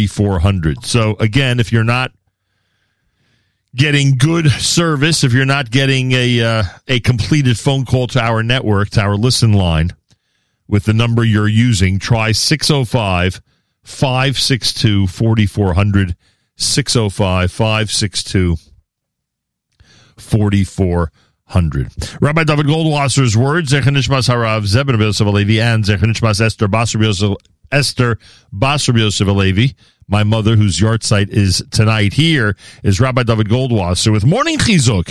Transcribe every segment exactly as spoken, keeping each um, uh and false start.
forty-four hundred. So, again, if you're not getting good service, if you're not getting a uh, a completed phone call to our network, to our listen line, with the number you're using, try six oh five, five six two, four four zero zero, six oh five, five six two, four four zero zero. Rabbi David Goldwasser's words, Zecher Nishmas Harav Zebed Rabbi Yosef Alevi, and Zecher Nishmas Esther Bas Rabbi Yosef, Esther Bas Rabbi Yosef Alevi, my mother, whose yard site is tonight. Here is Rabbi David Goldwasser with Morning Chizuk.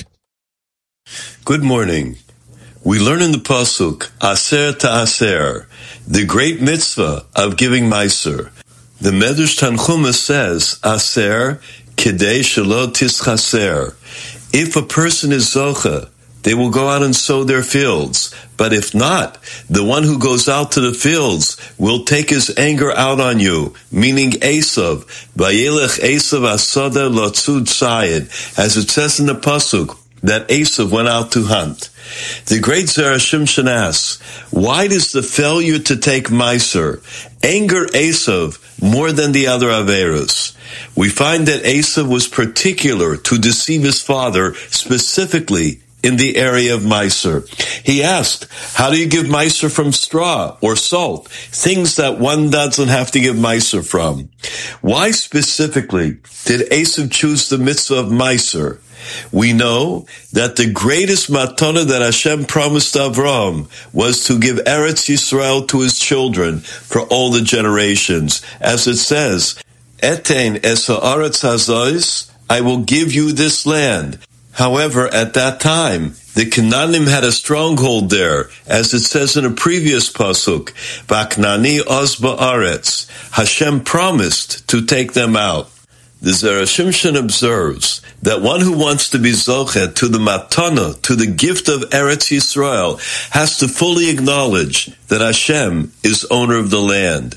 Good morning. We learn in the Pasuk, Aser Ta'aser, the great mitzvah of giving Meiser. The Medrash Tanchuma says, Aser Kedei Shelo Tischaser. If a person is Zocha, they will go out and sow their fields. But if not, the one who goes out to the fields will take his anger out on you, meaning Esav. Vayelech Esav Asada Lotzud Sayed, as it says in the Pasuk, that Esav went out to hunt. The great Zera Shimshon asks, why does the failure to take Meiser anger Esav more than the other Averos? We find that Esav was particular to deceive his father, specifically in the area of Meiser. He asked, how do you give Meiser from straw or salt? Things that one doesn't have to give Meiser from. Why specifically did Esav choose the mitzvah of Meiser? We know that the greatest matana that Hashem promised Avraham was to give Eretz Yisrael to his children for all the generations. As it says, Etein es ha'aretz hazois, I will give you this land. However, at that time, the Canaanim had a stronghold there, as it says in a previous pasuk, V'aknani oz ba'aretz. Hashem promised to take them out. The Zera Shimshon observes that one who wants to be zochet to the matana, to the gift of Eretz Yisrael, has to fully acknowledge that Hashem is owner of the land.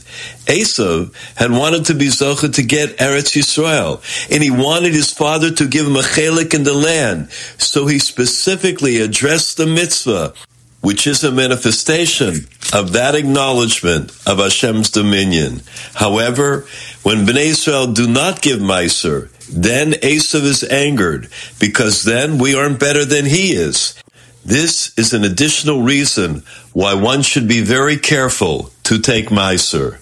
Esav had wanted to be zochet to get Eretz Yisrael, and he wanted his father to give him a chelik in the land, so he specifically addressed the mitzvah, which is a manifestation of that acknowledgement of Hashem's dominion. However, when Bnei Israel do not give Meiser, then Esav is angered, because then we aren't better than he is. This is an additional reason why one should be very careful to take Meiser.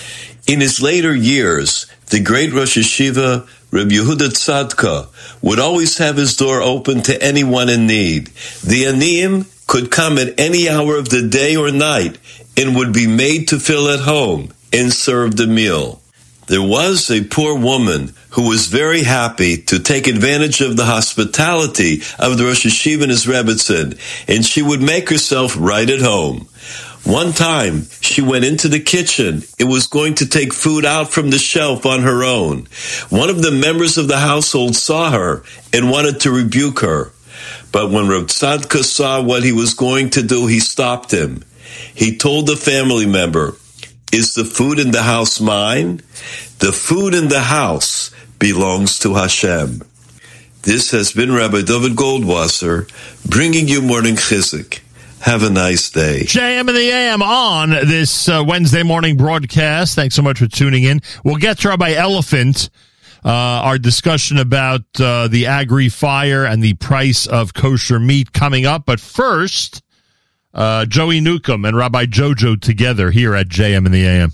In his later years, the great Rosh Yeshiva, Reb Yehuda Tzadka, would always have his door open to anyone in need. The Aniyim could come at any hour of the day or night and would be made to feel at home and served a meal. There was a poor woman who was very happy to take advantage of the hospitality of the Rosh Yeshiva and his Rebbetzin, and she would make herself right at home. One time, she went into the kitchen and was going to take food out from the shelf on her own. One of the members of the household saw her and wanted to rebuke her. But when Reb Tzadka saw what he was going to do, he stopped him. He told the family member, is the food in the house mine? The food in the house belongs to Hashem. This has been Rabbi David Goldwasser, bringing you Morning Chizuk. Have a nice day. J M in the A M on this uh, Wednesday morning broadcast. Thanks so much for tuning in. We'll get to Rabbi Elephant, uh, our discussion about uh, the agri fire and the price of kosher meat coming up. But first, uh, Joey Newcomb and Rabbi Jojo together here at J M in the A M.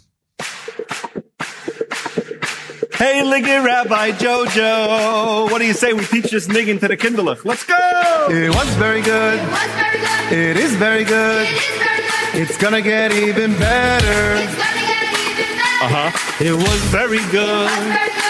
Hey, Liggy Rabbi Jojo, what do you say we teach this niggin to the kindlech? Let's go! It was very good. It was very good. It is very good. It is very good. It's gonna get even better. It's gonna get even better. Uh-huh. It was very good. It was